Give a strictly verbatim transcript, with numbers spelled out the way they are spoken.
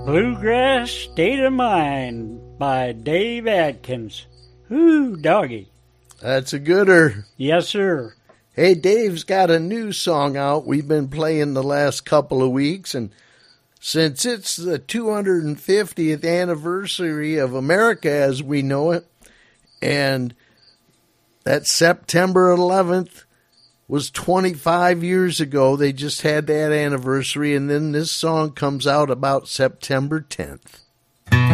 Bluegrass State of Mind by Dave Adkins. Ooh, doggy. That's a gooder. Yes, sir. Hey, Dave's got a new song out we've been playing the last couple of weeks, and since it's the two hundred fiftieth anniversary of America as we know it, and that September eleventh was twenty-five years ago, they just had that anniversary, and then this song comes out about September tenth.